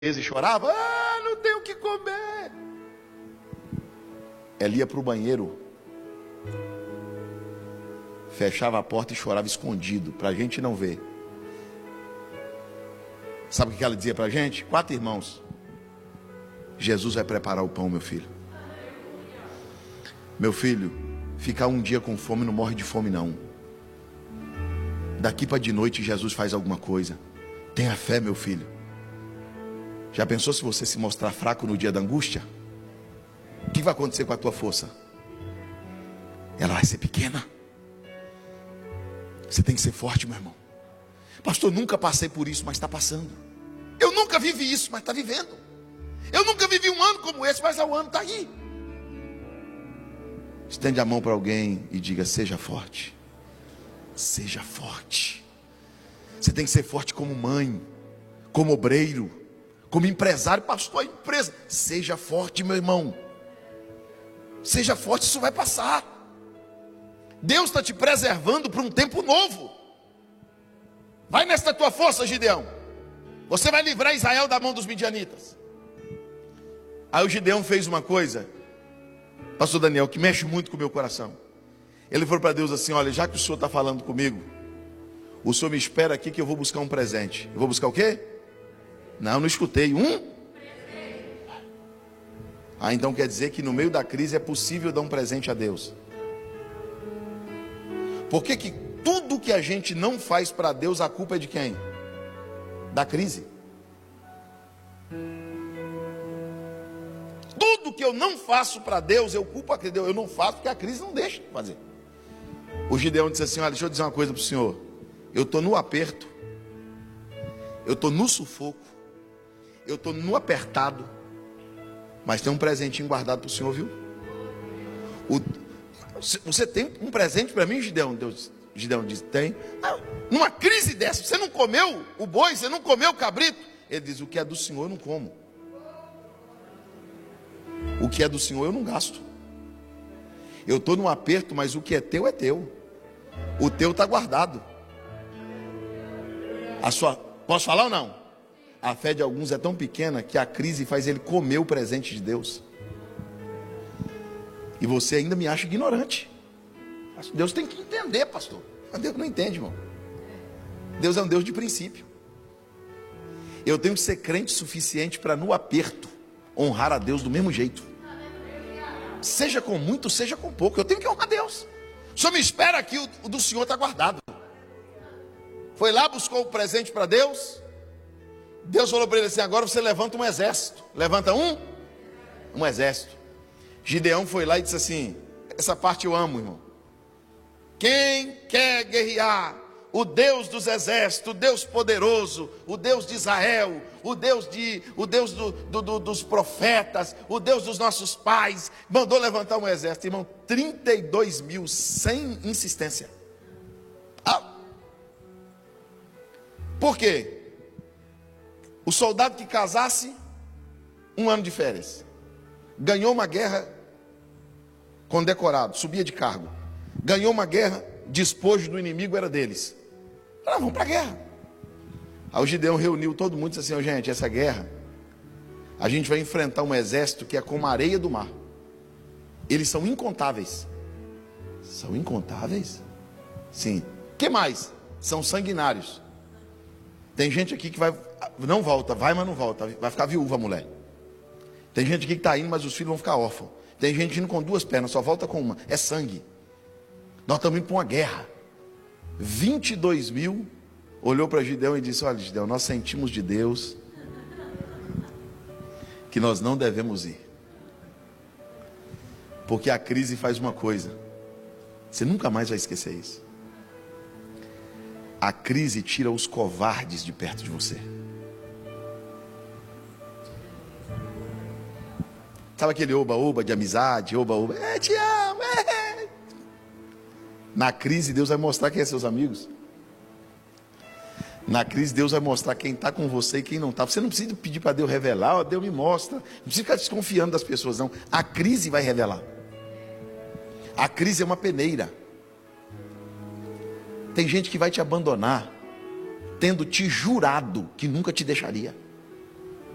e chorava, não tenho o que comer. Ela ia para o banheiro, fechava a porta e chorava escondido, para a gente não ver. Sabe o que ela dizia para a gente? 4 irmãos: Jesus vai preparar o pão, meu filho. Meu filho, ficar um dia com fome não morre de fome não. Daqui para de noite Jesus faz alguma coisa. Tenha fé, meu filho. Já pensou se você se mostrar fraco no dia da angústia? O que vai acontecer com a tua força? Ela vai ser pequena. Você tem que ser forte, meu irmão. Pastor, nunca passei por isso, mas está passando. Eu nunca vivi isso, mas está vivendo. Eu nunca vivi um ano como esse, mas o ano está aí. Estende a mão para alguém e diga: seja forte. Seja forte. Você tem que ser forte como mãe, como obreiro, como empresário. Pastor, a empresa. Seja forte, meu irmão. Seja forte, isso vai passar. Deus está te preservando para um tempo novo. Vai nesta tua força, Gideão. Você vai livrar Israel da mão dos midianitas. Aí o Gideão fez uma coisa, pastor Daniel, que mexe muito com o meu coração. Ele falou para Deus assim: olha, já que o senhor está falando comigo, o senhor me espera aqui que eu vou buscar um presente. Eu vou buscar o quê? Não escutei. Então quer dizer que no meio da crise é possível dar um presente a Deus. Por que que tudo que a gente não faz para Deus, a culpa é de quem? Da crise. Tudo que eu não faço para Deus, eu culpo a crise. Eu não faço porque a crise não deixa de fazer. O Gideão disse assim: olha, deixa eu dizer uma coisa para o senhor. Eu estou no aperto, eu estou no sufoco, eu estou no apertado, mas tem um presentinho guardado para o senhor, viu? Você tem um presente para mim, Gideão? Gideão disse: tem. Numa crise dessa, você não comeu o boi, você não comeu o cabrito? Ele diz: o que é do senhor eu não como. O que é do senhor eu não gasto. Eu estou num aperto, mas o que é teu é teu. O teu está guardado. Posso falar ou não? A fé de alguns é tão pequena que a crise faz ele comer o presente de Deus. E você ainda me acha ignorante. Deus tem que entender, pastor. Deus não entende, irmão. Deus é um Deus de princípio. Eu tenho que ser crente suficiente para no aperto honrar a Deus do mesmo jeito. Seja com muito, seja com pouco. Eu tenho que honrar a Deus. O senhor me espera aqui, o do senhor está guardado. Foi lá, buscou o presente para Deus. Deus falou para ele assim: agora você levanta um exército. Levanta um exército. Gideão foi lá e disse assim: essa parte eu amo, irmão. Quem quer guerrear? O Deus dos exércitos, o Deus poderoso, o Deus de Israel, o Deus dos profetas, o Deus dos nossos pais, mandou levantar um exército, irmão, 32 mil, sem insistência. Por quê? O soldado que casasse, 1 ano de férias, ganhou uma guerra condecorado, subia de cargo, ganhou uma guerra, despojo do inimigo era deles. Vamos para a guerra. Aí o Gideão reuniu todo mundo e disse assim: gente, essa guerra, a gente vai enfrentar um exército que é como a areia do mar. Eles são incontáveis. São incontáveis? Sim. O que mais? São sanguinários. Tem gente aqui que não volta, vai, mas não volta. Vai ficar viúva a mulher. Tem gente aqui que está indo, mas os filhos vão ficar órfãos. Tem gente indo com 2 pernas, só volta com uma. É sangue. Nós estamos indo para uma guerra. 22 mil, olhou para Gideão e disse: olha, Gideão, nós sentimos de Deus que nós não devemos ir. Porque a crise faz uma coisa, você nunca mais vai esquecer isso. A crise tira os covardes de perto de você. Sabe aquele oba-oba de amizade, oba-oba, te amo, Na crise Deus vai mostrar quem é seus amigos. Na crise Deus vai mostrar quem está com você e quem não está. Você não precisa pedir para Deus revelar: Deus me mostra. Não precisa ficar desconfiando das pessoas, não. A crise vai revelar. A crise é uma peneira. Tem gente que vai te abandonar tendo te jurado que nunca te deixaria.